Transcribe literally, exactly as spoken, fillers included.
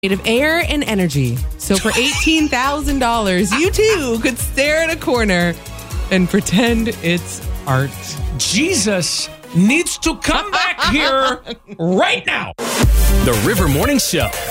Made of air and energy. So for eighteen thousand dollars, you too could stare at a corner and pretend it's art. Jesus needs to come back here right now. The River Morning Show.